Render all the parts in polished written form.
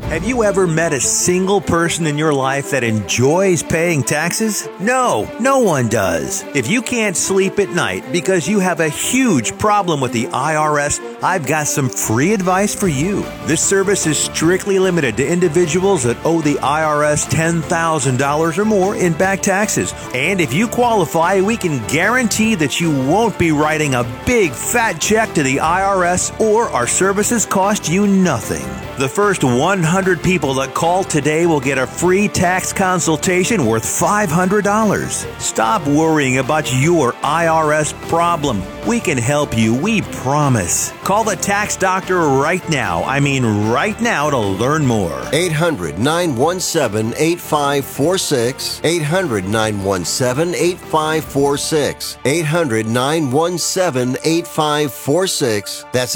Have you ever met a single person in your life that enjoys paying taxes? No, no one does. If you can't sleep at night because you have a huge problem with the IRS, I've got some free advice for you. This service is strictly limited to individuals that owe the IRS $10,000 or more in back taxes. And if you qualify, we can guarantee that you won't be writing a big fat check to the IRS, or our services cost you nothing. The first 100 people that call today will get a free tax consultation worth $500. Stop worrying about your IRS problem. We can help you, we promise. Call the tax doctor right now. I mean right now to learn more. 800-917-8546. 800-917-8546. 800-917-8546. That's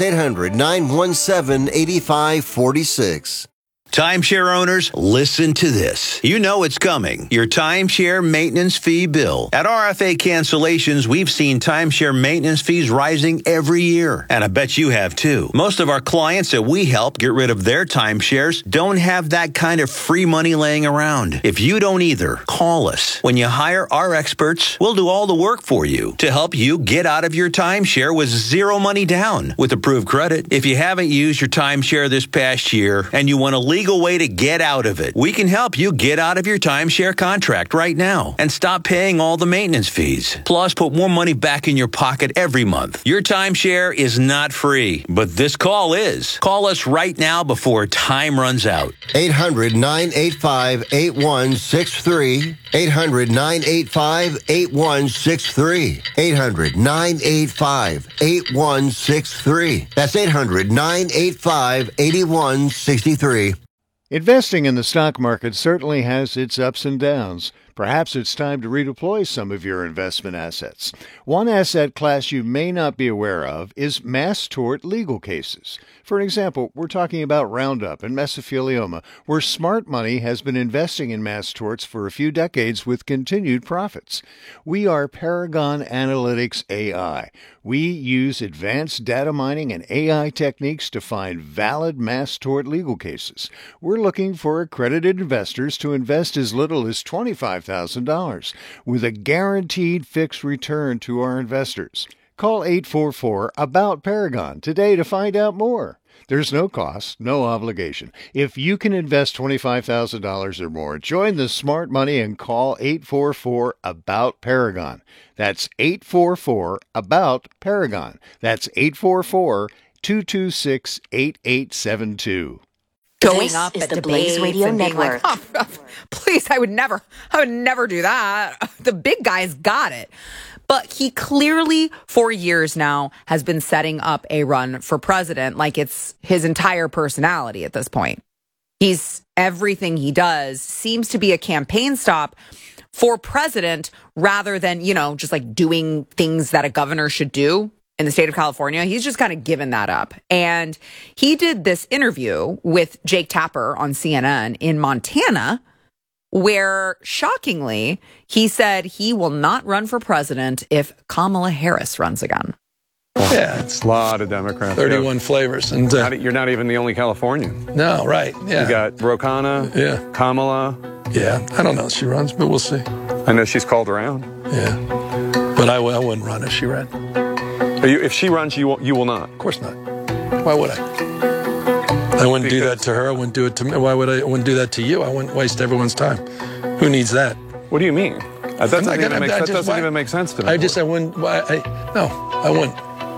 800-917-8546. Timeshare owners, listen to this. You know it's coming. Your timeshare maintenance fee bill. At RFA Cancellations, we've seen timeshare maintenance fees rising every year. And I bet you have too. Most of our clients that we help get rid of their timeshares don't have that kind of free money laying around. If you don't either, call us. When you hire our experts, we'll do all the work for you to help you get out of your timeshare with zero money down with approved credit. If you haven't used your timeshare this past year and you want a legal way to get out of it, we can help you get out of your timeshare contract right now and stop paying all the maintenance fees. Plus, put more money back in your pocket every month. Your timeshare is not free, but this call is. Call us right now before time runs out. 800-985-8163. 800-985-8163. 800-985-8163. That's 800-985-8163. Investing in the stock market certainly has its ups and downs. Perhaps it's time to redeploy some of your investment assets. One asset class you may not be aware of is mass tort legal cases. For example, we're talking about Roundup and mesothelioma, where smart money has been investing in mass torts for a few decades with continued profits. We are Paragon Analytics AI. We use advanced data mining and AI techniques to find valid mass tort legal cases. We're looking for accredited investors to invest as little as $25,000 with a guaranteed fixed return to our investors. Call 844-ABOUT-PARAGON today to find out more. There's no cost, no obligation. If you can invest $25,000 or more, join the smart money and call 844-ABOUT-PARAGON. That's 844-ABOUT-PARAGON. That's 844-226-8872. Going up at the Blaze Radio Network. Like, please, I would never do that. The big guy's got it. But he clearly, for years now, has been setting up a run for president like it's his entire personality at this point. Everything he does seems to be a campaign stop for president rather than, just like doing things that a governor should do in the state of California. He's just kind of given that up. And he did this interview with Jake Tapper on CNN in Montana, where, shockingly, he said he will not run for president if Kamala Harris runs again. Yeah, it's a lot of Democrats. 31 flavors. And you're not even the only Californian. No, right. Yeah. You got Ro Khanna, Kamala. Yeah, I don't know if she runs, but we'll see. I know she's called around. Yeah, but I wouldn't run if she ran. If she runs, you will not? Of course not. Why would I? I wouldn't do that to her. I wouldn't do it to me. Why would I? I wouldn't do that to you. I wouldn't waste everyone's time. Who needs that? What do you mean? That doesn't even make sense to me. I wouldn't. No, I wouldn't.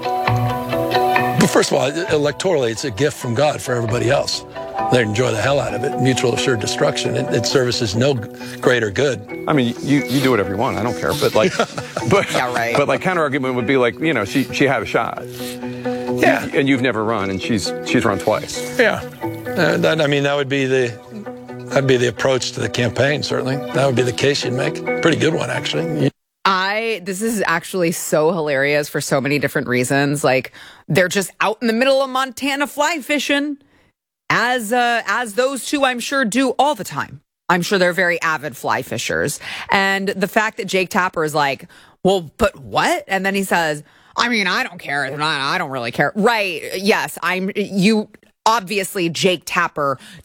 But first of all, electorally, it's a gift from God for everybody else. They enjoy the hell out of it. Mutual assured destruction. It services no greater good. I mean, you do whatever you want. I don't care. But yeah, right. But counter argument would be she had a shot. Yeah. And you've never run, and she's run twice. Yeah. That would be that'd be the approach to the campaign. Certainly, that would be the case you'd make. Pretty good one, actually. This is actually so hilarious for so many different reasons. Like, they're just out in the middle of Montana fly fishing, as those two, I'm sure, do all the time. I'm sure they're very avid fly fishers. And the fact that Jake Tapper is like, well, but what? And then he says, I mean, I don't care. I don't really care. Right. Yes. Obviously, Jake Tapper